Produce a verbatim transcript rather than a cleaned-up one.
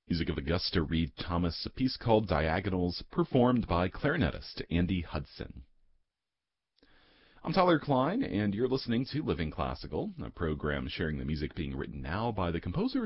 Music of Augusta Reed Thomas, a piece called Diagonals, performed by clarinetist Andy Hudson. I'm Tyler Klein, and you're listening to Living Classical, a program sharing the music being written now by the composers